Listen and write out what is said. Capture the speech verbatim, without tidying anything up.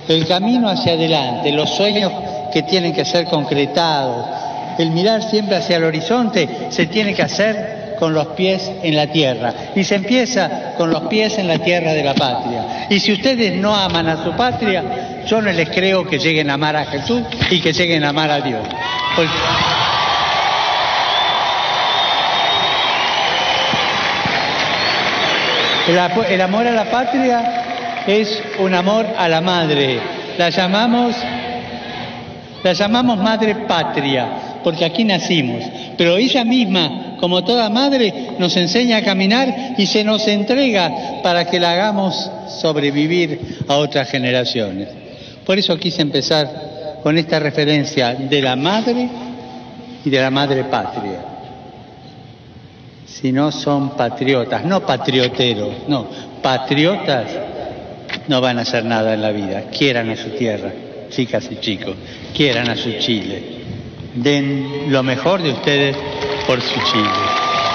el camino hacia adelante, los sueños que tienen que ser concretados, el mirar siempre hacia el horizonte, se tiene que hacer con los pies en la tierra. Y se empieza con los pies en la tierra de la patria. Y si ustedes no aman a su patria, yo no les creo que lleguen a amar a Jesús y que lleguen a amar a Dios. Porque... El, el amor a la patria es un amor a la madre. La llamamos, la llamamos madre patria, porque aquí nacimos. Pero ella misma, como toda madre, nos enseña a caminar y se nos entrega para que la hagamos sobrevivir a otras generaciones. Por eso quise empezar con esta referencia de la madre y de la madre patria. Si no son patriotas, no patrioteros, no, patriotas, no van a hacer nada en la vida. Quieran a su tierra, chicas y chicos, quieran a su Chile. Den lo mejor de ustedes por su Chile.